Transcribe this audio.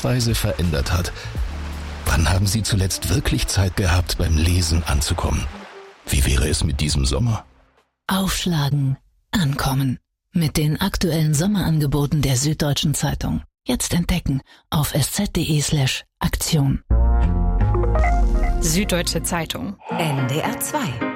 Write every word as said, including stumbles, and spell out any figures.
Schreibweise verändert hat. Wann haben Sie zuletzt wirklich Zeit gehabt, beim Lesen anzukommen? Wie wäre es mit diesem Sommer? Aufschlagen, ankommen. Mit den aktuellen Sommerangeboten der Süddeutschen Zeitung. Jetzt entdecken auf sz.de slash Aktion. Süddeutsche Zeitung. N D R zwei.